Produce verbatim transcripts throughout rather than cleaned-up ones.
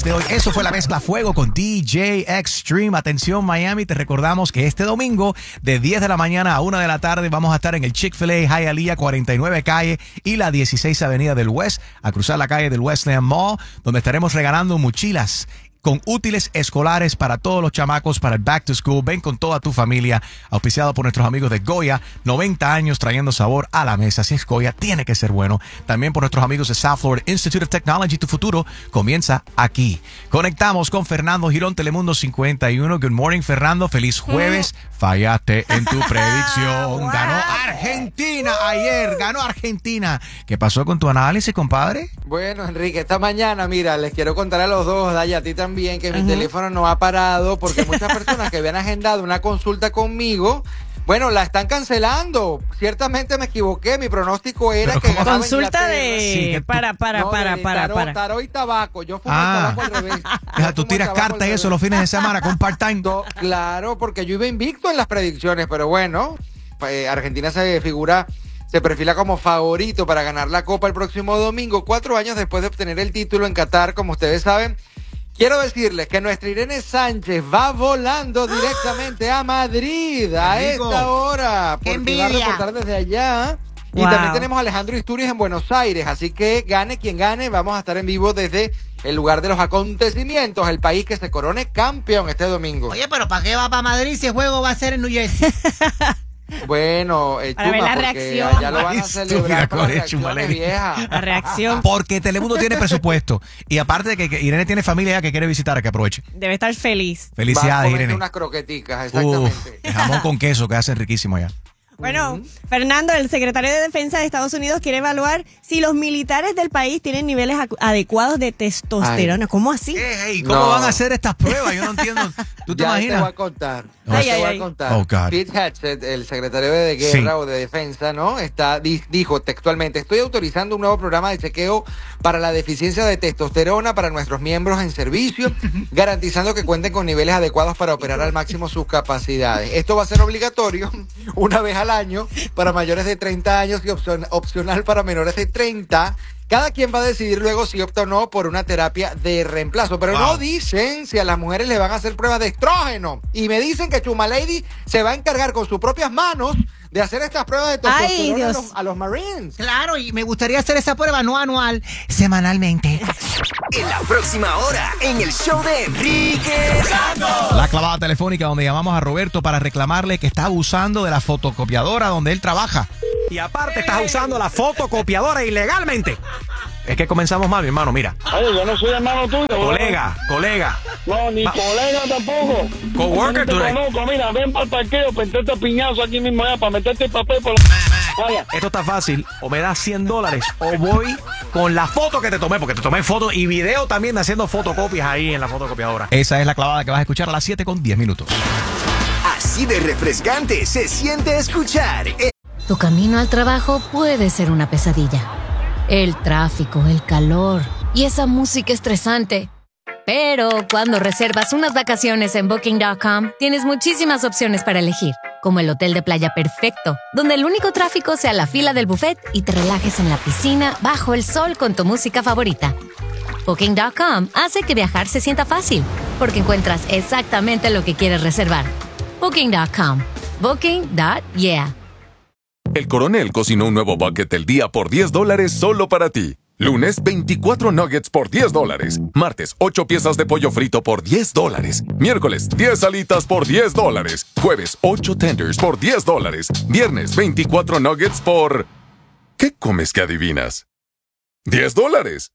De hoy. Eso fue la mezcla Fuego con D J Extreme. Atención Miami, te recordamos que este domingo de diez de la mañana a una de la tarde vamos a estar en el Chick-fil-A Hialeah cuarenta y nueve calle y la dieciséis avenida del West, a cruzar la calle del Westland Mall, donde estaremos regalando mochilas con útiles escolares para todos los chamacos para el Back to School. Ven con toda tu familia, auspiciado por nuestros amigos de Goya, noventa años trayendo sabor a la mesa. Si es Goya, tiene que ser bueno. También por nuestros amigos de South Florida Institute of Technology. Tu futuro comienza aquí. Conectamos con Fernando Girón, Telemundo cincuenta y uno. Good morning, Fernando. Feliz jueves. Fallaste en tu predicción. Ganó Argentina ayer. Ganó Argentina. ¿Qué pasó con tu análisis, compadre? Bueno, Enrique, esta mañana, mira, les quiero contar a los dos, Daya, a ti también, que mi uh-huh. teléfono no ha parado porque muchas personas que habían agendado una consulta conmigo, bueno, la están cancelando. Ciertamente me equivoqué, mi pronóstico era que ganaba consulta de sí, que para para no, para de para tarot, para tarot y tabaco. Yo fumo ah. el tabaco al revés. Deja, tú tiras cartas y eso los fines de semana con part-time. No, claro, porque yo iba invicto en las predicciones, pero bueno, eh, Argentina se figura se perfila como favorito para ganar la Copa el próximo domingo, cuatro años después de obtener el título en Qatar, como ustedes saben. Quiero decirles que nuestra Irene Sánchez va volando directamente a Madrid a Amigo, esta hora, porque va a reportar desde allá. Y wow. también tenemos a Alejandro Isturiz en Buenos Aires, así que gane quien gane, vamos a estar en vivo desde el lugar de los acontecimientos, el país que se corone campeón este domingo. Oye, pero ¿para qué va para Madrid si el juego va a ser en New Jersey? Bueno, eh, para Chuma, ver la porque reacción. allá lo van a celebrar con las reacciones viejas. La reacción. Porque Telemundo tiene presupuesto. Y aparte de que, que Irene tiene familia ya que quiere visitar, que aproveche. Debe estar feliz. Felicidades, Irene. unas croqueticas, exactamente. Uh, jamón con queso que hacen riquísimo allá. Bueno, uh-huh. Fernando, el secretario de Defensa de Estados Unidos quiere evaluar si los militares del país tienen niveles acu- adecuados de testosterona. Ay. ¿Cómo así? Hey, ¿Cómo no. van a hacer estas pruebas? Yo no entiendo. ¿Tú te ya imaginas? te voy a contar. No. Ya Ay, te ay, voy ay. a contar. Oh, God. Pete Hegseth, el secretario de Guerra Sí. o de Defensa, ¿no? Está di- dijo textualmente: estoy autorizando un nuevo programa de chequeo para la deficiencia de testosterona para nuestros miembros en servicio, garantizando que cuenten con niveles adecuados para operar al máximo sus capacidades. Esto va a ser obligatorio una vez al año para mayores de treinta años y opcion- opcional para menores de treinta. Cada quien va a decidir luego si opta o no por una terapia de reemplazo. Pero wow. no dicen si a las mujeres le van a hacer pruebas de estrógeno. Y me dicen que Chuma Lady se va a encargar con sus propias manos de hacer estas pruebas de testosterona a los, a los Marines. Claro, y me gustaría hacer esa prueba no anual, semanalmente. En la próxima hora, en el show de Enrique Santos. La clavada telefónica donde llamamos a Roberto para reclamarle que está abusando de la fotocopiadora donde él trabaja. Y aparte estás usando la fotocopiadora ilegalmente. Es que comenzamos mal, mi hermano, mira. Oye, yo no soy hermano tuyo. Colega, ¿no? colega. No, ni Ma- colega tampoco. Coworker, tú. tú No conozco, mira, ven para el parqueo, meterte piñazo aquí mismo ya, para meterte el papel por la... Vaya. Esto está fácil. O me das cien dólares o voy con la foto que te tomé, porque te tomé foto y video también de haciendo fotocopias ahí en la fotocopiadora. Esa es la clavada que vas a escuchar a las siete con diez minutos. Así de refrescante se siente escuchar. Tu camino al trabajo puede ser una pesadilla. El tráfico, el calor y esa música estresante. Pero cuando reservas unas vacaciones en Booking punto com, tienes muchísimas opciones para elegir, como el hotel de playa perfecto, donde el único tráfico sea la fila del buffet y te relajes en la piscina bajo el sol con tu música favorita. Booking punto com hace que viajar se sienta fácil, porque encuentras exactamente lo que quieres reservar. Booking punto com. Booking punto yeah. El Coronel cocinó un nuevo bucket del día por diez dólares solo para ti. Lunes, veinticuatro nuggets por diez dólares. Martes, ocho piezas de pollo frito por diez dólares. Miércoles, diez alitas por diez dólares. Jueves, ocho tenders por diez dólares. Viernes, veinticuatro nuggets por... ¿Qué comes que adivinas? diez dólares.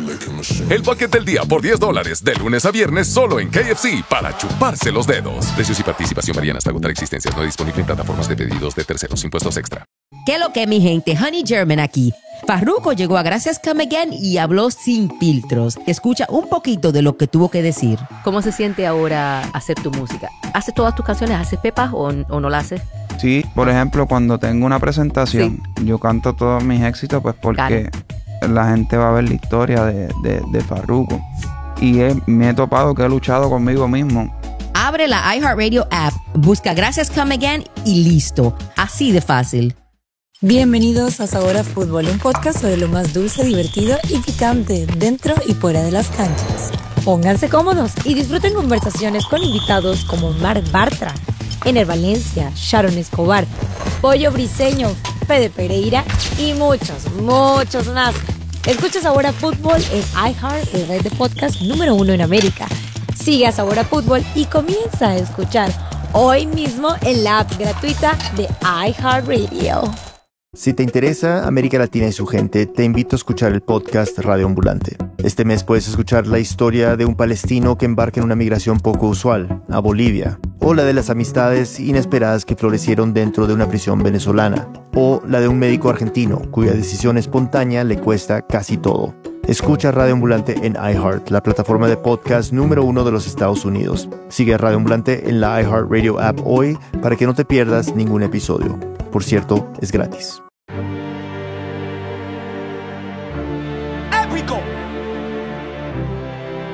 El bucket del día por diez dólares, de lunes a viernes solo en K F C para chuparse los dedos. Precios y participación varían hasta agotar existencias. No disponible en plataformas de pedidos de terceros. Impuestos extra. ¿Qué lo que, mi gente? Honey German aquí. Farruko llegó a Gracias Come Again y habló sin filtros. Escucha un poquito de lo que tuvo que decir. ¿Cómo se siente ahora hacer tu música? ¿Haces todas tus canciones? ¿Haces pepas o, o no las haces? Sí, por ejemplo, cuando tengo una presentación, sí. yo canto todos mis éxitos pues porque... Claro. La gente va a ver la historia de, de, de Farruko. Y he, me he topado que he luchado conmigo mismo. Abre la iHeartRadio app, busca Gracias Come Again y listo. Así de fácil. Bienvenidos a Sabor a Fútbol, un podcast sobre lo más dulce, divertido y picante dentro y fuera de las canchas. Pónganse cómodos y disfruten conversaciones con invitados como Mark Bartra, Ener Valencia, Sharon Escobar, Pollo Briseño, Fede Pereira y muchos, muchos más. Escucha Sabor a Fútbol en iHeart, la red de podcast número uno en América. Sigue a Sabor a Fútbol y comienza a escuchar hoy mismo en la app gratuita de iHeartRadio. Si te interesa América Latina y su gente, te invito a escuchar el podcast Radio Ambulante. Este mes puedes escuchar la historia de un palestino que embarca en una migración poco usual, a Bolivia, o la de las amistades inesperadas que florecieron dentro de una prisión venezolana, o la de un médico argentino cuya decisión espontánea le cuesta casi todo. Escucha Radio Ambulante en iHeart, la plataforma de podcast número uno de los Estados Unidos. Sigue a Radio Ambulante en la iHeartRadio app hoy para que no te pierdas ningún episodio. Por cierto, es gratis.